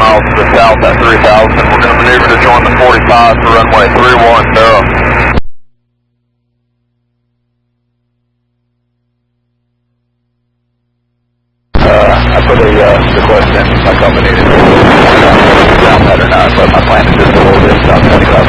miles to the south at 3000. We're going to maneuver to join the 45 for runway 31, I put a request in my company to ground pattern 9, but my plan is just a little bit south 25